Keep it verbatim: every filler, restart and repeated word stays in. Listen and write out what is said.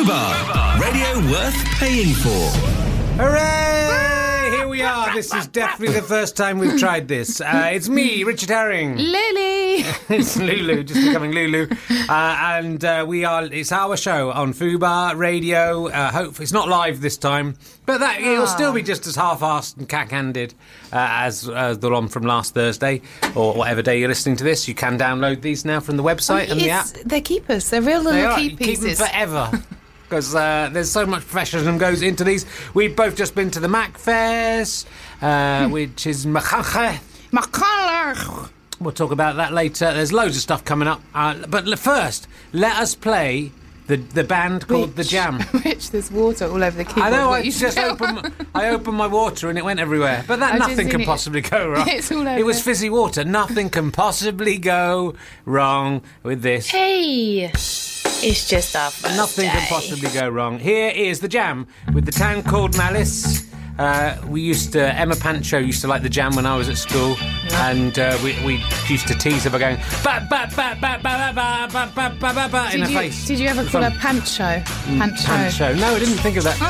Fubar, radio worth paying for. Hooray! Here we are. This is definitely the first time we've tried this. Uh, it's me, Richard Herring. Lily. It's Lulu, just becoming Lulu. Uh, and uh, we are. It's our show on Fubar Radio. Uh, hope it's not live this time, but that it'll still be just as half-assed and cack-handed uh, as uh, the one from last Thursday or whatever day you're listening to this. You can download these now from the website and the app. They're keepers. They're real little They are. key You pieces. keep them forever. Because uh, there's so much professionalism goes into these. We've both just been to the Mac Fairs, uh, which is Machache. Macaulay. We'll talk about that later. There's loads of stuff coming up. Uh, but l- first, let us play the the band called The Jam. Rich, there's water all over the keyboard. I know, What I you just spilled. opened, I opened my water and it went everywhere. But that I've just nothing seen can it. possibly go wrong. It's all over. It was fizzy water. Nothing can possibly go wrong with this. Hey, it's just our first Nothing can day. possibly go wrong. Here is The Jam with The Town Called Malice. Uh, we used to, Emma Pancho used to like The Jam when I was at school, and uh, we, we used to tease her by going ba ba ba ba ba ba ba ba ba ba ba in Did her you, face. did you ever call her Pancho? Pancho. Pancho. No, I didn't think of that.